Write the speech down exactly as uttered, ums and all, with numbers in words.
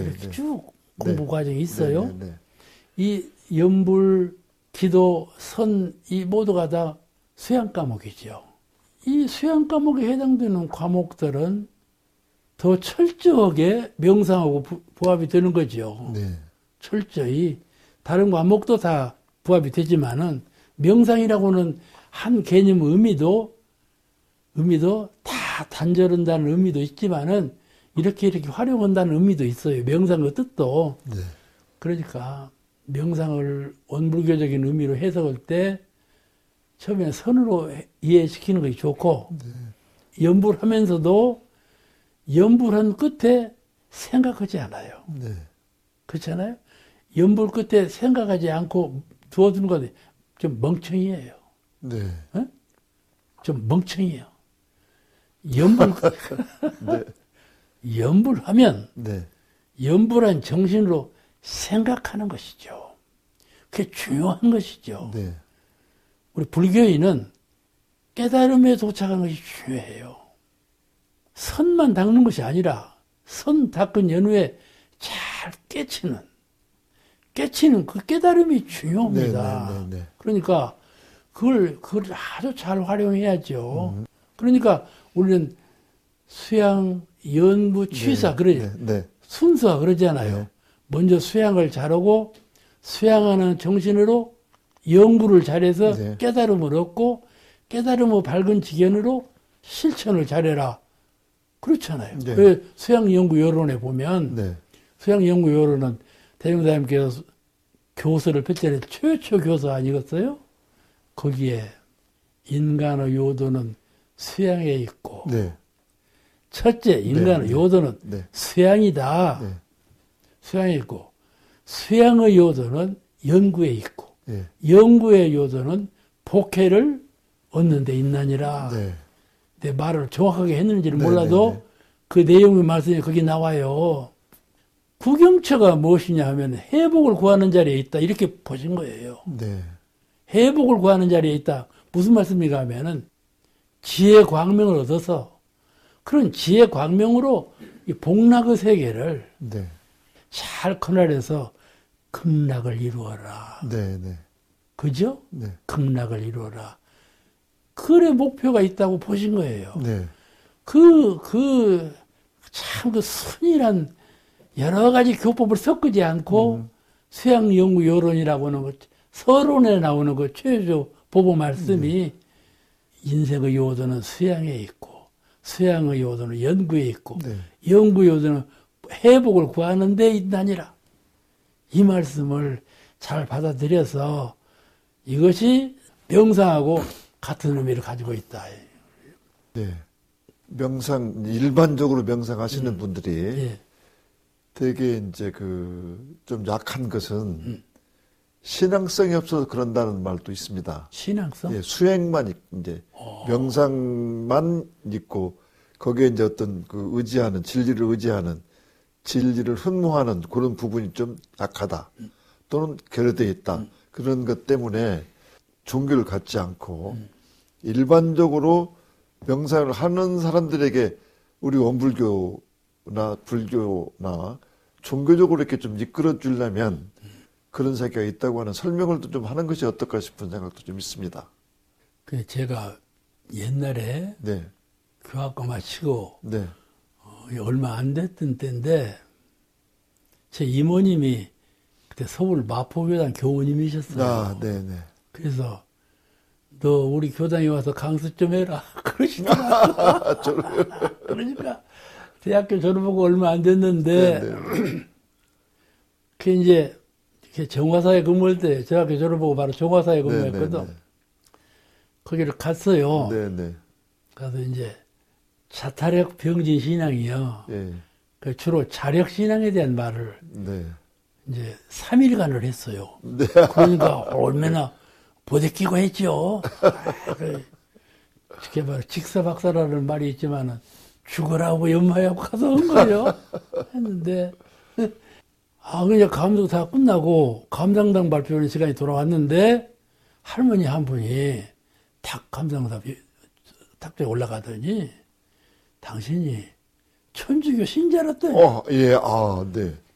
이렇게 네. 쭉 공부 네. 과정이 있어요. 네. 네. 네. 이 연불, 기도, 선, 이 모두가 다 수양 과목이죠. 이 수양 과목에 해당되는 과목들은 더 철저하게 명상하고 부, 부합이 되는 거죠. 네. 철저히. 다른 과목도 다 부합이 되지만은 명상이라고는 한 개념 의미도 의미도 다 단절한다는 의미도 있지만은 이렇게 이렇게 활용한다는 의미도 있어요. 명상의 뜻도. 네. 그러니까 명상을 원불교적인 의미로 해석할 때 처음에 선으로 이해시키는 것이 좋고 네. 연불하면서도 연불한 끝에 생각하지 않아요. 네. 그렇잖아요? 연불 끝에 생각하지 않고 두어두는 것이 좀 멍청이에요. 네. 어? 좀 멍청이에요. 연불, 네. 연불하면 네. 연불한 정신으로 생각하는 것이죠. 그게 중요한 것이죠. 네. 우리 불교인은 깨달음에 도착하는 것이 중요해요. 선만 닦는 것이 아니라 선 닦은 연후에 잘 깨치는 깨치는 그 깨달음이 중요합니다. 네, 네, 네, 네. 그러니까 그걸 그걸 아주 잘 활용해야죠. 음. 그러니까 우리는 수양, 연부, 취사 네, 그러지 네, 네. 순서 그러잖아요. 네. 먼저 수양을 잘하고 수양하는 정신으로 연구를 잘해서 네. 깨달음을 얻고 깨달음의 밝은 지견으로 실천을 잘해라. 그렇잖아요. 네. 그 수양연구요론에 보면 네. 수양연구요론은 대종사님께서 교서를 펼쳐낸 최초 교서 아니겠어요? 거기에 인간의 요도는 수양에 있고 네. 첫째 인간의 네. 요도는 네. 수양이다. 네. 수양에 있고 수양의 요도는 연구에 있고 네. 연구의 요도는 복회를 얻는 데 있나니라. 네. 내 말을 정확하게 했는지는 네, 몰라도 네, 네. 그 내용의 말씀이 거기 나와요. 구경처가 무엇이냐 하면 회복을 구하는 자리에 있다. 이렇게 보신 거예요. 네. 회복을 구하는 자리에 있다. 무슨 말씀인가 하면은 지혜 광명을 얻어서 그런 지혜 광명으로 이 복락의 세계를 네. 잘 커나려서 극락을 이루어라. 네. 네. 그죠? 네. 극락을 이루어라. 그래 목표가 있다고 보신 거예요. 네. 그, 그, 참 그 순이란 여러 가지 교법을 섞지 않고 음. 수양연구요론이라고 하는 것, 서론에 나오는 그 최초 보보 말씀이 음. 인생의 요도는 수양에 있고 수양의 요도는 연구에 있고 네. 연구 요도는 회복을 구하는 데 있다니라. 이 말씀을 잘 받아들여서 이것이 명상하고 같은 의미를 가지고 있다. 네. 명상, 일반적으로 명상하시는 음. 분들이 예. 되게 이제 그 좀 약한 것은 음. 신앙성이 없어서 그런다는 말도 있습니다. 신앙성? 예, 수행만 있- 이제 어. 명상만 있고 거기에 이제 어떤 그 의지하는 진리를 의지하는 진리를 흠모하는 그런 부분이 좀 약하다. 또는 결여되어 있다. 음. 그런 것 때문에 종교를 갖지 않고 음. 일반적으로 명상을 하는 사람들에게 우리 원불교나 불교나 종교적으로 이렇게 좀 이끌어 주려면 그런 세계가 있다고 하는 설명을 좀 하는 것이 어떨까 싶은 생각도 좀 있습니다. 그 제가 옛날에 네, 교학과 마치고 네, 어, 얼마 안 됐던 때인데 제 이모님이 그때 서울 마포교단 교우님이셨어요. 아, 네, 네. 그래서 너 우리 교당에 와서 강습 좀 해라 그러시더라고요. 그러니까 대학교 졸업하고 얼마 안 됐는데 네, 네. 그 이제 정화사에 근무할 때 대학교 졸업하고 바로 정화사에 네, 근무했거든. 네, 네. 거기를 갔어요. 네, 네. 가서 이제 자타력 병진 신앙이요. 예, 그 주로 자력 신앙에 대한 말을 네. 이제 삼 일간을 했어요. 네. 그러니까 얼마나 보대끼고 했죠. 아, 그, 그게 바로 직사박사라는 말이 있지만은 죽으라고 연마하고 가서 한 거예요. 했는데 아 그냥 감독 다 끝나고 감상당 발표하는 시간이 돌아왔는데 할머니 한 분이 탁 감상당 탁자에 올라가더니 당신이 천주교 신자였대. 어, 예, 아, 네.